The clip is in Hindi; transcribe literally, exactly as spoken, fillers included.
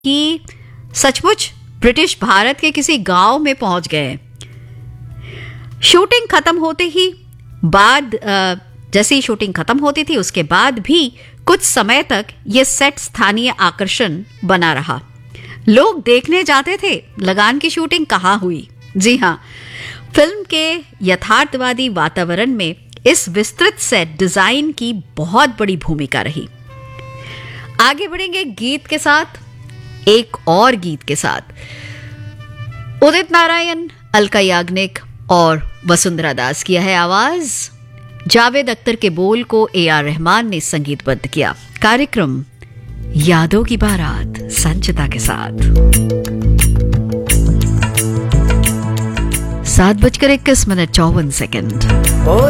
कि सचमुच ब्रिटिश भारत के किसी गांव में पहुंच गए। शूटिंग खत्म होते ही बाद जैसे ही शूटिंग खत्म होती थी उसके बाद भी कुछ समय तक यह सेट स्थानीय आकर्षण बना रहा। लोग देखने जाते थे लगान की शूटिंग कहाँ हुई। जी हां, फिल्म के यथार्थवादी वातावरण में इस विस्तृत सेट डिजाइन की बहुत बड़ी भूमिका रही। आगे बढ़ेंगे गीत के साथ, एक और गीत के साथ। उदित नारायण, अलका याग्निक और वसुंधरा दास किया है आवाज। जावेद अख्तर के बोल को ए आर रहमान ने संगीतबद्ध किया। कार्यक्रम यादों की बारात संचिता के साथ। सात बजकर इक्कीस मिनट चौवन सेकंड।